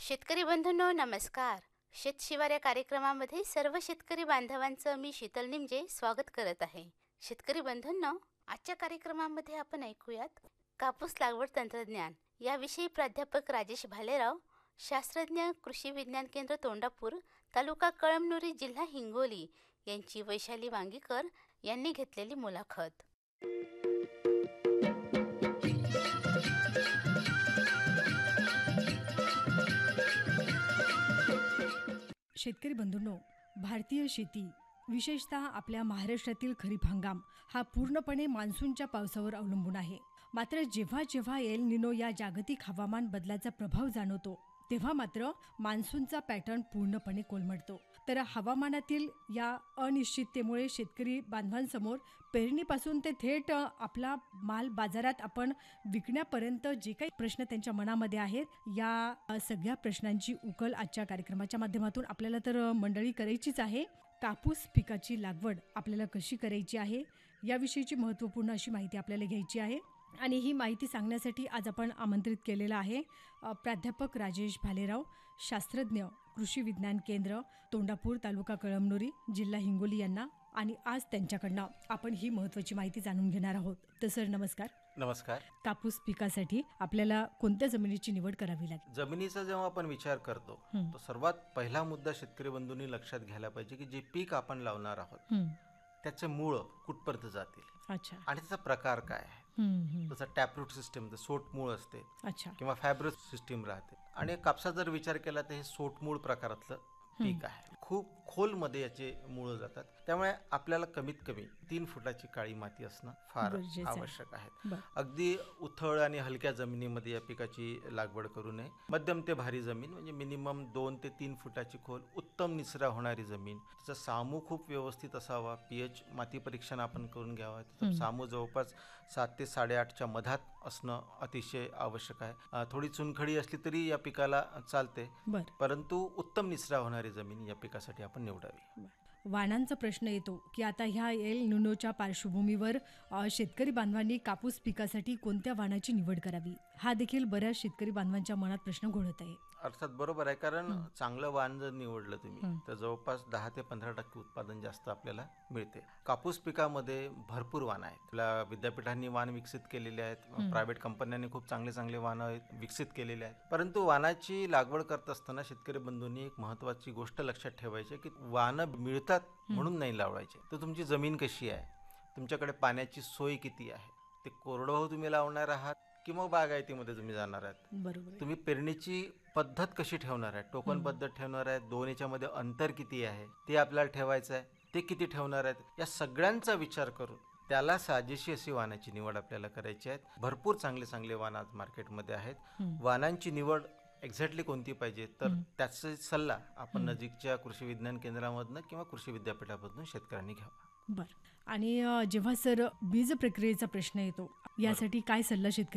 शेतकरी बंधूंनो नमस्कार. शेतशिवार या कार्यक्रमामध्ये सर्व शेतकरी बांधवांचं मी शीतल निमजे स्वागत करत आहे. शेतकरी बंधूंनो, आजच्या कार्यक्रमामध्ये आपण ऐकूयात कापूस लागवड तंत्रज्ञान याविषयी प्राध्यापक राजेश भालेराव, शास्त्रज्ञ, कृषी विज्ञान केंद्र तोंडापूर, तालुका कळमनुरी, जिल्हा हिंगोली यांची वैशाली वांगीकर यांनी घेतलेली मुलाखत. शेतकरी बंधूंनो, भारतीय शेती विशेषतः आपल्या महाराष्ट्रातील खरीप हंगाम हा पूर्णपणे मान्सूनच्या पावसावर अवलंबून आहे. मात्र जेव्हा जेव्हा एल निनो या जागतिक हवामान बदलाचा प्रभाव जाणवतो तेव्हा मात्र मान्सूनचा पॅटर्न पूर्णपणे कोलमडतो. तर हवामानातील या अनिश्चिततेमुळे शेतकरी बांधवांसमोर पेरणीपासून ते थेट आपला माल बाजारात आपण विकण्यापर्यंत जे काही प्रश्न त्यांच्या मनामध्ये आहेत, या सगळ्या प्रश्नांची उकल आजच्या कार्यक्रमाच्या माध्यमातून आपल्याला तर मंडळी करायचीच आहे. कापूस पिकाची लागवड आपल्याला कशी करायची आहे याविषयीची महत्त्वपूर्ण अशी माहिती आपल्याला घ्यायची आहे. आणि ही माहिती सांगण्यासाठी आज आपण आमंत्रित केलेलं आहे प्राध्यापक राजेश भालेराव, शास्त्रज्ञ, कृषी विज्ञान केंद्र तोंडापूर, तालुका कळमनुरी, जिल्हा हिंगोली यांना. आणि आज त्यांच्याकडनं आपण ही महत्त्वाची माहिती जाणून घेणार आहोत. तर सर नमस्कार. नमस्कार. कापूस पिकासाठी आपल्याला कोणत्या जमिनीची निवड करावी लागेल? जमिनीचा जेव्हा आपण विचार करतो तर सर्वात पहिला मुद्दा शेतकरी बंधूंनी लक्षात घ्यायला पाहिजे की जे पीक आपण लावणार आहोत त्याचे मूळ कुठपर्यंत जातील. अच्छा. आणि त्याचा प्रकार काय आहे. जसं टॅपरूट सिस्टीम तर सोटमूळ असते. अच्छा. किंवा फॅब्रस सिस्टीम राहते. आणि कापसाचा जर विचार केला तर हे सोटमूळ प्रकारातलं पीक आहे. खूप खोलमध्ये याचे मुळं जातात. त्यामुळे आपल्याला कमीत कमी 3 फुटाची काळी माती असणं फार आवश्यक आहे. अगदी उथळ आणि हलक्या जमिनीमध्ये या पिकाची लागवड करू नये. मध्यम ते भारी जमीन म्हणजे मिनिमम 2 ते 3 फुटाची खोल, उत्तम निचरा होणारी जमीन. त्याचा सामू खूप व्यवस्थित असावा. पीएच माती परीक्षण आपण करून घ्यावं. त्याचा सामू जवळपास 7 ते 8.5च्या मधात असणं अतिशय आवश्यक आहे. थोडी चुनखडी असली तरी या पिकाला चालते, परंतु उत्तम निचरा होणारी जमीन या पिकासाठी आपण निवडावी. वाणांचा प्रश्न येतो की आता ह्या एल निनोच्या पार्श्वभूमीवर शेतकरी बांधवांनी कापूस पिकासाठी कोणत्या वाणाची निवड करावी, हा देखील बऱ्याच शेतकरी बांधवांच्या मनात प्रश्न घोळत आहे. अर्थात बरोबर आहे, कारण चांगलं वाण जर निवडलं तुम्ही तर जवळपास 10 ते 15% उत्पादन जास्त आपल्याला मिळते. कापूस पिकामध्ये भरपूर वाण आहेत. आपल्या विद्यापीठांनी वाण विकसित केलेले आहेत. प्रायव्हेट कंपन्यांनी खूप चांगले चांगले वाण विकसित केलेले आहेत. परंतु वाणाची लागवड करत असताना शेतकरी बंधूंनी एक महत्वाची गोष्ट लक्षात ठेवायची की वाणं मिळतात म्हणून नाही लावायचे. तर तुमची जमीन कशी आहे, तुमच्याकडे पाण्याची सोय किती आहे, ते कोरडवाहू तुम्ही लावणार आहात किंवा बागायतीमध्ये तुम्ही जाणार आहात. बरोबर. तुम्ही पेरणीची पद्धत कशी ठेवणार आहे, टोकन पद्धत ठेवणार आहे, दोन याच्यामध्ये अंतर किती आहे ते आपल्याला ठेवायचं आहे, ते किती ठेवणार आहेत, या सगळ्यांचा विचार करून त्याला साजेशी अशी वाणाची निवड आपल्याला करायची आहे. भरपूर चांगले चांगले वाण आज मार्केटमध्ये आहेत. वाणांची निवड एक्झॅक्टली कोणती पाहिजे तर त्याचा सल्ला आपण नजीकच्या कृषी विज्ञान केंद्रामधनं किंवा कृषी विद्यापीठामधून शेतकऱ्यांनी घ्यावा. बरं. आणि जेव्हा सर बीज प्रक्रियेचा प्रश्न येतो, यासाठी काय सल्ला शेतकरी